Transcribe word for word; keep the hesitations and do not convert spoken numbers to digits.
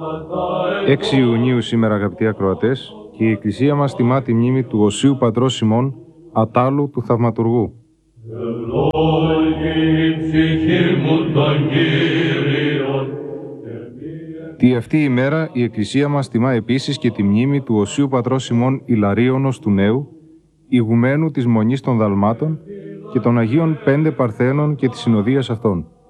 έξι Ιουνίου σήμερα, αγαπητοί ακροατές, και η Εκκλησία μας τιμά τη μνήμη του Οσίου Πατρός Σιμών, ατάλου του Θαυματουργού. Τη αυτή η ημέρα η Εκκλησία μας τιμά επίσης και τη μνήμη του Οσίου Πατρός Σιμών Ιλαρίωνος του Νέου, ηγουμένου της Μονής των Δαλμάτων και των Αγίων Πέντε Παρθένων και της συνοδείας αυτών.